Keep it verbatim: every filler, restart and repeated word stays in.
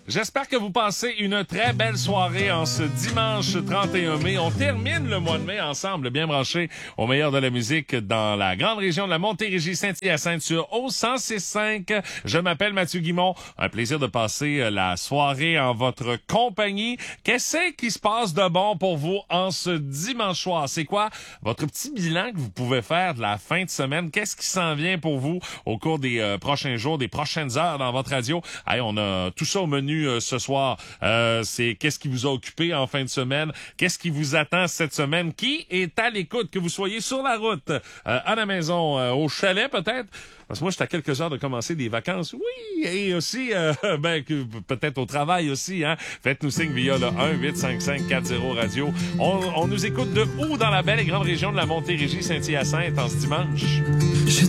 J'espère que vous passez une très belle soirée en ce dimanche trente et un mai. On termine le mois de mai ensemble, bien branchés au meilleur de la musique dans la grande région de la Montérégie Saint-Hyacinthe sur O cent six cinq. Je m'appelle Mathieu Guimont. Un plaisir de passer la soirée en votre compagnie. Qu'est-ce qui se passe de bon pour vous en ce dimanche soir? C'est quoi votre petit bilan que vous pouvez faire de la fin de semaine? Qu'est-ce qui s'en vient pour vous au cours des euh, prochains jours, des prochaines heures dans votre radio? Hey, on a tout ça au menu euh, ce soir. Euh, c'est qu'est-ce qui vous a occupé en fin de semaine? Qu'est-ce qui vous attend cette semaine? Qui est à l'écoute? Que vous soyez sur la route, euh, à la maison, euh, au chalet peut-être? Parce que moi, je suis à quelques heures de commencer des vacances. Oui, et aussi, euh, ben, que, peut-être au travail aussi, hein. Faites-nous signe via le un huit cinq cinq quatre zéro radio. On, on nous écoute de où dans la belle et grande région de la Montérégie Saint-Hyacinthe en ce dimanche? Je